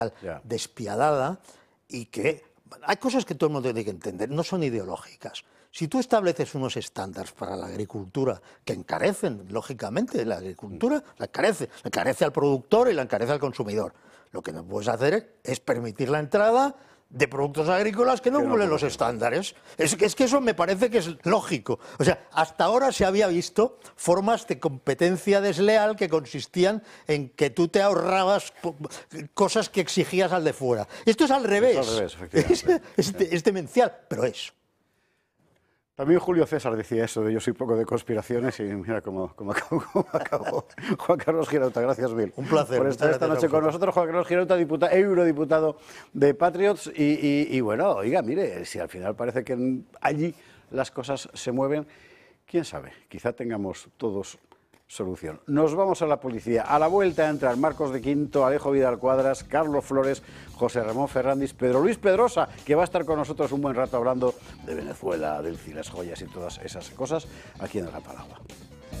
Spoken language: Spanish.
Ya. despiadada y que hay cosas que todo el mundo tiene que entender, no son ideológicas. Si tú estableces unos estándares para la agricultura que encarecen, lógicamente, la agricultura la encarece al productor y la encarece al consumidor. Lo que no puedes hacer es permitir la entrada de productos agrícolas que no cumplen los estándares. Es que eso me parece que es lógico. O sea, hasta ahora se había visto formas de competencia desleal que consistían en que tú te ahorrabas cosas que exigías al de fuera. Esto es al revés. Es al revés, efectivamente. Es demencial, pero es. También Julio César decía eso de yo soy poco de conspiraciones y mira cómo acabó. Juan Carlos Girauta, gracias mil. Un placer. Por estar esta noche con nosotros. Juan Carlos Girauta, eurodiputado de Patriots. Y bueno, oiga, mire, si al final parece que allí las cosas se mueven, quién sabe, quizá tengamos todos solución. Nos vamos a la policía. A la vuelta a entrar Marcos de Quinto, Alejo Vidal Cuadras, Carlos Flores, José Ramón Ferrandis, Pedro Luis Pedrosa, que va a estar con nosotros un buen rato hablando de Venezuela, del Las Joyas y todas esas cosas aquí en El Gato al Agua.